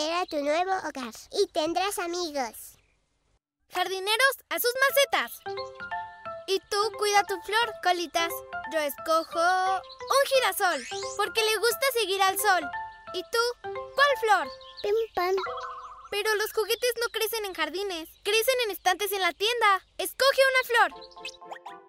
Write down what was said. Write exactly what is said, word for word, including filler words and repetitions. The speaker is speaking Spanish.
será tu nuevo hogar y tendrás amigos. Jardineros, a sus macetas. Y tú cuida tu flor, Colitas. Yo escojo un girasol, porque le gusta seguir al sol. ¿Y tú? ¿Cuál flor? Pim pam. Pero los juguetes no crecen en jardines, crecen en estantes en la tienda. Escoge una flor.